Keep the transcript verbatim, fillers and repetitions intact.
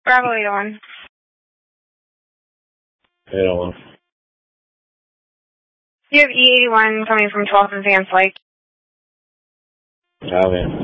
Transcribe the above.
Bravo eight oh one. eight oh one. You have E eighty-one coming from twelfth and Vance Lake. Copy.